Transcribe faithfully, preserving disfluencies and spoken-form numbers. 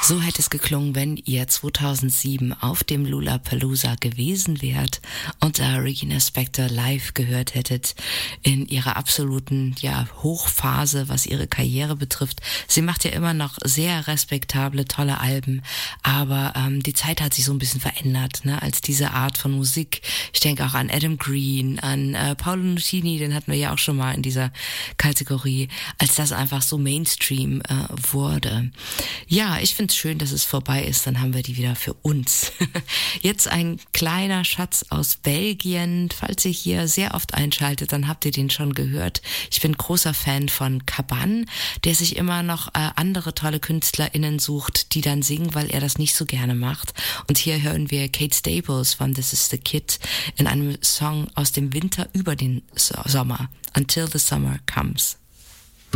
So hätte es geklungen, wenn ihr zweitausendsieben auf dem Lollapalooza gewesen wärt und da Regina Spektor live gehört hättet in ihrer absoluten ja Hochphase, was ihre Karriere betrifft. Sie macht ja immer noch sehr respektable, tolle Alben, aber ähm, die Zeit hat sich so ein bisschen verändert, ne, als diese Art von Musik. Ich denke auch an Adam Green, an äh, Paolo Nutini, den hatten wir ja auch schon mal in dieser Kategorie, als das einfach so Mainstream äh, wurde. Ja, ich finde es schön, dass es vorbei ist, dann haben wir die wieder für uns. Jetzt ein kleiner Schatz aus Belgien. Falls ihr hier sehr oft einschaltet, dann habt ihr den schon gehört. Ich bin großer Fan von Caban, der sich immer noch äh, andere tolle KünstlerInnen sucht, die dann singen, weil er das nicht so gerne macht. Und hier hören wir Kate Staples von This Is The Kid in einem Song aus dem Winter über den so- Sommer. Until the Summer Comes.